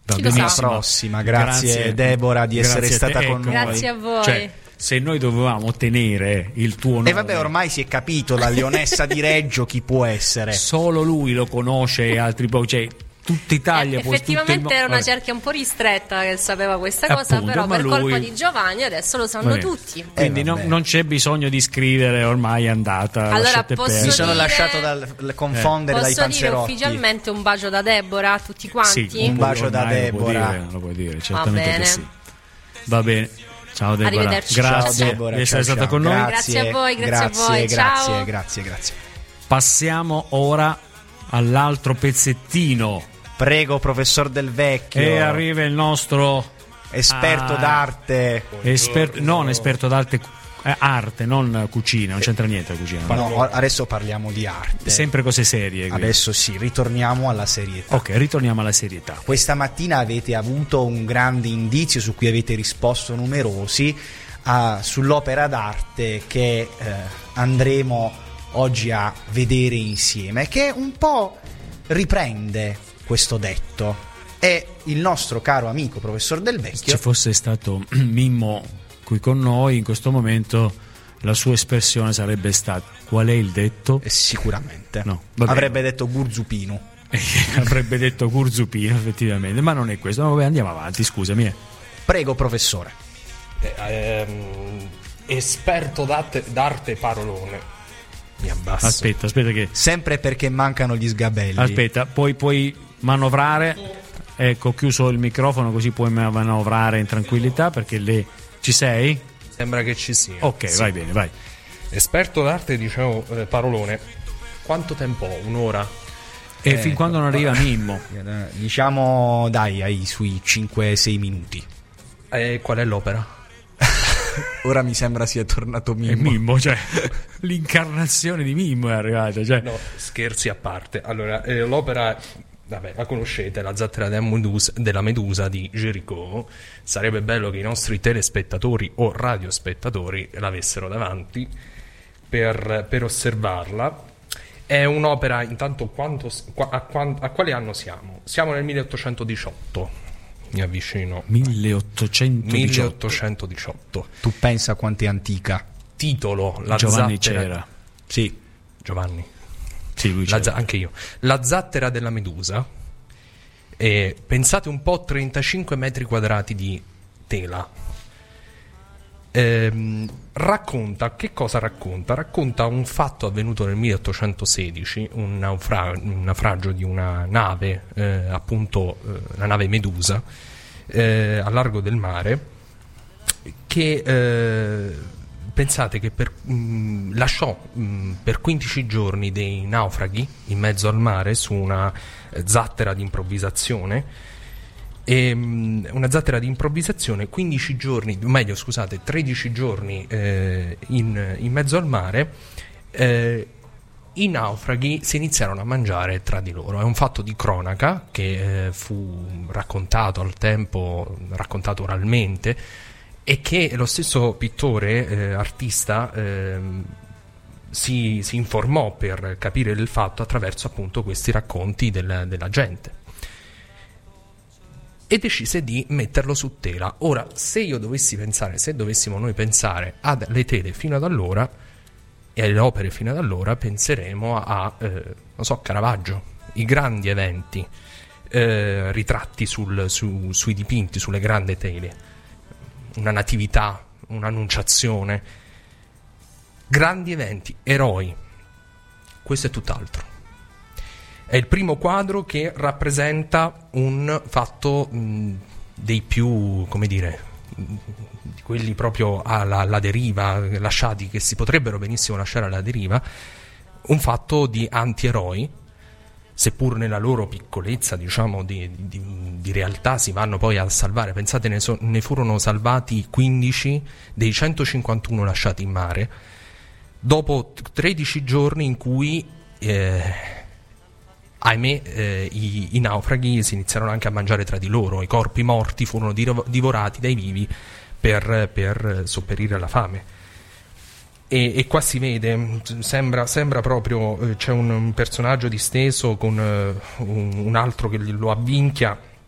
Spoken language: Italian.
Alla prossima. Grazie Deborah di essere stata con noi. Grazie a voi. Cioè, se noi dovevamo tenere il tuo nome, e vabbè, ormai si è capito, la Leonessa di Reggio chi può essere. Solo lui lo conosce e altri pochi, cioè tutta Italia effettivamente era una cerchia un po' ristretta che sapeva questa cosa, appunto, però per lui... colpa di Giovanni adesso lo sanno tutti. Quindi non c'è bisogno di scrivere, ormai è andata. Allora mi sono lasciato confondere dai panzerotti. Posso dire ufficialmente un bacio da Deborah a tutti quanti? Sì, un bacio da Deborah. Lo puoi dire, certamente che sì. Va bene. Ciao Deborah. Arrivederci. Grazie ciao, Deborah, di essere stata con noi. Grazie a voi, grazie a voi. Ciao. Grazie. Passiamo ora all'altro pezzettino. Prego, professor Del Vecchio. E arriva il nostro esperto d'arte. Non esperto d'arte, arte, non cucina, non c'entra niente la cucina. Ma no, adesso parliamo di arte. Sempre cose serie. Quindi. Adesso sì, ritorniamo alla serietà. Ok, ritorniamo alla serietà. Questa mattina avete avuto un grande indizio su cui avete risposto numerosi sull'opera d'arte che andremo oggi a vedere insieme, che un po' riprende questo detto. È il nostro caro amico professor Del Vecchio. Se ci fosse stato Mimmo qui con noi in questo momento, la sua espressione sarebbe stata: qual è il detto? Sicuramente no, avrebbe detto Gurzupino. Avrebbe detto Gurzupino, effettivamente, ma non è questo. No, vabbè, andiamo avanti, scusami. Prego, professore. Esperto d'arte parolone. Mi abbasso. Aspetta che sempre perché mancano gli sgabelli. Aspetta, puoi manovrare. Ecco, chiuso il microfono così puoi manovrare in tranquillità, perché lì ci sei? Sembra che ci sia. Ok, sì. Vai bene, vai. Esperto d'arte, dicevo, parolone. Quanto tempo ho? Un'ora? E fin quando non arriva Mimmo? Diciamo, dai, sui 5-6 minuti. Qual è l'opera? Ora mi sembra sia tornato Mimmo. È Mimmo, cioè l'incarnazione di Mimmo è arrivata, cioè. No, scherzi a parte. Allora, l'opera, vabbè, la conoscete, La zattera della Medusa di Géricault. Sarebbe bello che i nostri telespettatori o radiospettatori l'avessero davanti per osservarla. È un'opera, intanto, a quale anno siamo? Siamo nel 1818. Mi avvicino. 1818. Tu pensa quanto è antica. Titolo: La Giovanni zattera. C'era. Sì. Giovanni. Sì, lui c'era. Anche io. La zattera della Medusa. Pensate un po', 35 metri quadrati di tela. Racconta, che cosa racconta? Racconta un fatto avvenuto nel 1816, un naufragio di una nave, appunto la nave Medusa, a largo del mare, che pensate che lasciò per 15 giorni dei naufraghi in mezzo al mare su una zattera di improvvisazione. Una zattera di improvvisazione, 15 giorni, meglio scusate, 13 giorni in mezzo al mare. I naufraghi si iniziarono a mangiare tra di loro. È un fatto di cronaca che fu raccontato al tempo, raccontato oralmente, e che lo stesso pittore, artista, si informò per capire il fatto attraverso appunto questi racconti della gente. E decise di metterlo su tela. Ora, se dovessimo noi pensare alle tele fino ad allora e alle opere fino ad allora, penseremo a Caravaggio, i grandi eventi, ritratti sui dipinti, sulle grandi tele, una natività, un'annunciazione, grandi eventi, eroi. Questo è tutt'altro. È il primo quadro che rappresenta un fatto dei più, come dire, di quelli proprio alla deriva, lasciati, che si potrebbero benissimo lasciare alla deriva, un fatto di antieroi, seppur nella loro piccolezza, diciamo, di realtà, si vanno poi a salvare. Pensate, ne furono salvati 15 dei 151 lasciati in mare, dopo 13 giorni in cui... ahimè, i naufraghi si iniziarono anche a mangiare tra di loro. I corpi morti furono divorati dai vivi per sopperire alla fame. E qua si vede, sembra proprio, c'è un personaggio disteso con un altro che lo avvinchia,